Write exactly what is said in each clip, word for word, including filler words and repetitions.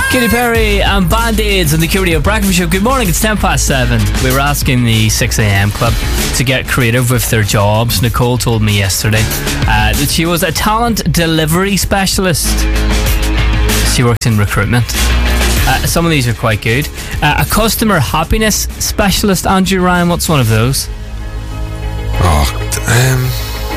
Katy Perry and Band-Aids on the Q Radio Breakfast Show. Good morning, it's ten past seven. We were asking the six a.m. club to get creative with their jobs. Nicole told me yesterday uh, that she was a talent delivery specialist. She works in recruitment. Uh, some of these are quite good. Uh, a customer happiness specialist. Andrew Ryan, what's one of those? Oh, um...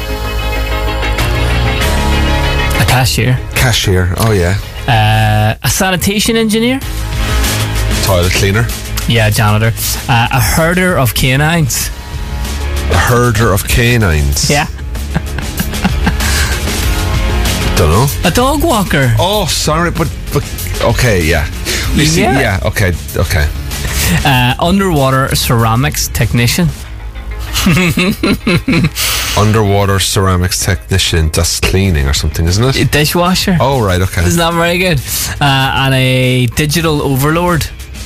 A cashier. Cashier, oh yeah. Uh, a sanitation engineer. Toilet cleaner. Yeah, janitor. Uh, a herder of canines. A herder of canines. Yeah. Don't know. A dog walker. Oh, sorry, but, but okay, yeah. You see, Yeah. yeah, okay, okay. Uh, underwater ceramics technician. Underwater ceramics technician, that's cleaning or something, isn't it? A dishwasher. Oh, right, okay. It's not very good. Uh, and a digital overlord.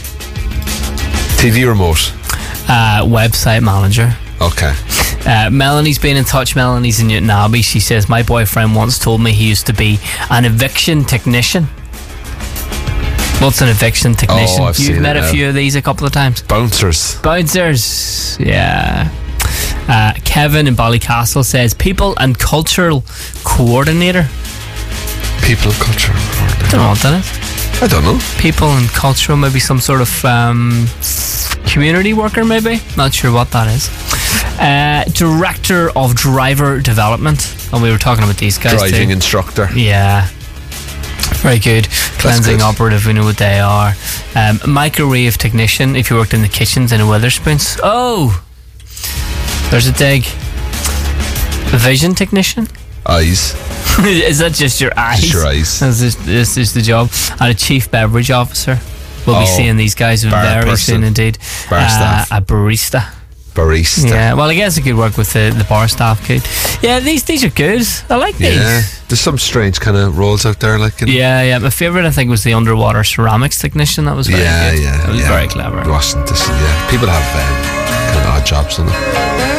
T V remote. Uh, website manager. Okay. Uh, Melanie's been in touch. Melanie's in Newton Abbey. She says, my boyfriend once told me he used to be an eviction technician. What's an eviction technician? Oh, I've You've seen met it a now. few of these a couple of times. Bouncers. Bouncers. Yeah. Uh, Kevin in Ballycastle says, people and cultural coordinator. People and culture. I don't know what that is. I don't know. People and cultural, maybe some sort of um, community worker, maybe. Not sure what that is. Uh, director of driver development. And we were talking about these guys Driving too. instructor. Yeah. Very good. Cleansing good. operative, we know what they are. Um, microwave technician, if you worked in the kitchens in a Weatherspoons. Oh! There's a dig. Vision technician? Eyes. Is that just your eyes? Just your eyes. This is, this is the job. And a chief beverage officer. We'll be Oh, seeing these guys bar very person. soon indeed. Bar Uh, staff. a barista. Barista. Yeah, well, I guess it could work with the, the bar staff, could. Yeah, these these are good. I like these. Yeah. There's some strange kind of roles out there, like. In Yeah, yeah. My favourite, I think, was the underwater ceramics technician. That was very yeah, good. yeah. That was yeah. very clever. Washington, yeah. People have um, kind of odd jobs, don't they?